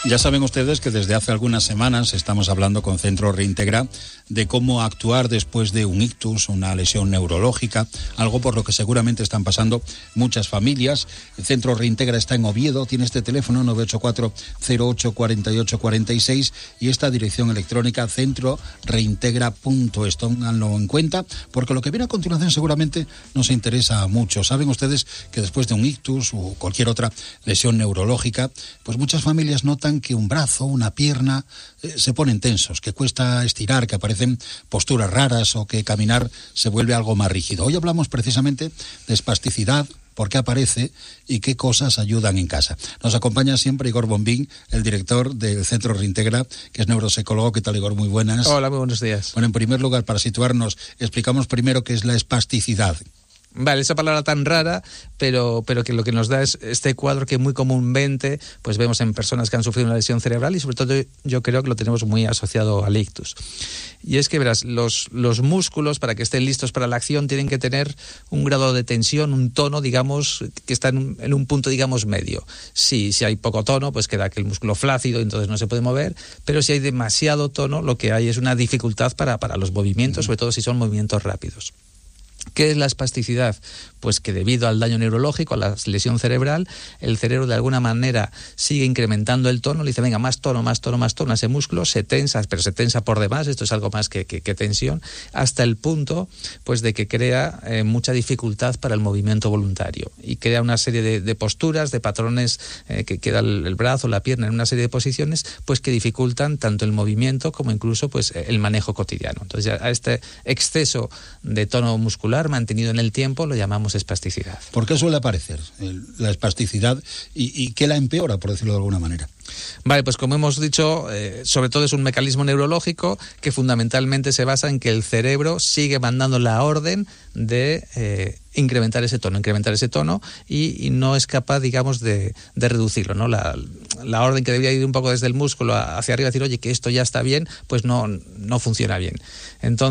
Ya saben ustedes que desde hace algunas semanas estamos hablando con Centro Reintegra de cómo actuar después de un ictus, una lesión neurológica, algo por lo que seguramente están pasando muchas familias. El Centro Reintegra está en Oviedo, tiene este teléfono 984-08-4846 y esta dirección electrónica centroreintegra.es. Tónganlo en cuenta porque lo que viene a continuación seguramente nos interesa a muchos. Saben ustedes que después de un ictus o cualquier otra lesión neurológica, pues muchas familias notan que un brazo, una pierna se ponen tensos, que cuesta estirar, que aparecen posturas raras o que caminar se vuelve algo más rígido. Hoy hablamos precisamente de espasticidad, por qué aparece y qué cosas ayudan en casa. Nos acompaña siempre Igor Bombín, el director del Centro Reintegra, que es neuropsicólogo. ¿Qué tal, Igor? Muy buenas. Hola, muy buenos días. Bueno, en primer lugar, para situarnos, explicamos primero qué es la espasticidad. Vale, esa palabra tan rara, pero que lo que nos da es este cuadro que muy comúnmente pues vemos en personas que han sufrido una lesión cerebral y sobre todo yo creo que lo tenemos muy asociado al ictus. Y es que, verás, los músculos, para que estén listos para la acción, tienen que tener un grado de tensión, un tono, digamos, que está en un punto, digamos, medio. Si hay poco tono, pues queda que el músculo flácido, entonces no se puede mover, pero si hay demasiado tono, lo que hay es una dificultad para los movimientos, sobre todo si son movimientos rápidos. ¿Qué es la espasticidad? Pues que debido al daño neurológico, a la lesión cerebral, el cerebro de alguna manera sigue incrementando el tono, le dice, venga, más tono, a ese músculo, se tensa, pero se tensa por demás, esto es algo más que tensión, hasta el punto pues de que crea mucha dificultad para el movimiento voluntario y crea una serie de posturas, de patrones que queda el brazo, la pierna en una serie de posiciones, pues que dificultan tanto el movimiento como incluso pues el manejo cotidiano. Entonces a este exceso de tono muscular mantenido en el tiempo lo llamamos espasticidad. ¿Por qué suele aparecer la espasticidad y qué la empeora, por decirlo de alguna manera? Vale, pues como hemos dicho, sobre todo es un mecanismo neurológico que fundamentalmente se basa en que el cerebro sigue mandando la orden de incrementar ese tono y no es capaz, digamos, de reducirlo, ¿no? La orden que debería ir un poco desde el músculo hacia arriba, decir, oye, que esto ya está bien, pues no funciona bien. Entonces